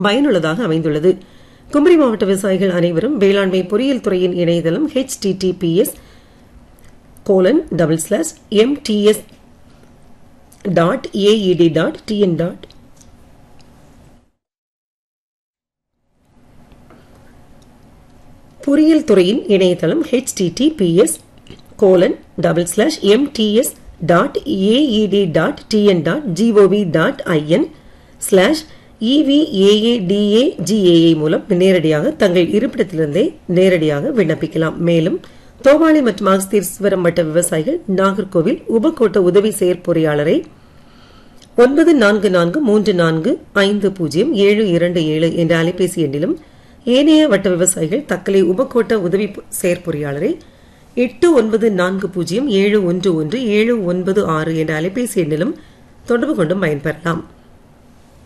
பயனுள்ளதாக அமைந்துள்ளது. குமரி மாவட்ட விவசாயிகள் அனைவரும் வேளாண்மை பொறியியல் துறையின் இணையதளம் https://mts.aed.tn. பொறியியல் துறையின் இணையதளம் https://mts.aed.tn.gov.in/EVAADAGAA மூலம் நேரடியாக தங்கள் இருப்பிடத்திலிருந்தே நேரடியாக விண்ணப்பிக்கலாம். மேலும் தோவாளை மற்றும் ஆஸ்தீஸ்வரம் வட்ட விவசாயிகள் நாகர்கோவில் உபகோட்ட உதவி செயற்பொறியாளரை 9434507227 என்ற அலைபேசி எண்ணிலும், ஏனைய வட்ட விவசாயிகள் தக்கலை உபகோட்ட உதவி செயற்பொறியாளரை 8940711796 என்ற அலைபேசி எண்ணிலும் தொடர்பு கொண்டும் பயன்பெறலாம்.